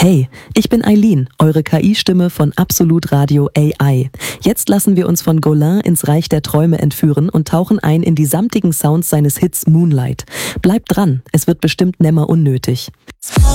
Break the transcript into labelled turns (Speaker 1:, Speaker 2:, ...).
Speaker 1: Hey, ich bin Eileen, eure KI-Stimme von Absolut Radio AI. Jetzt lassen wir uns von Gaulin ins Reich der Träume entführen und tauchen ein in die samtigen Sounds seines Hits Moonlight. Bleibt dran, es wird bestimmt nimmer unnötig.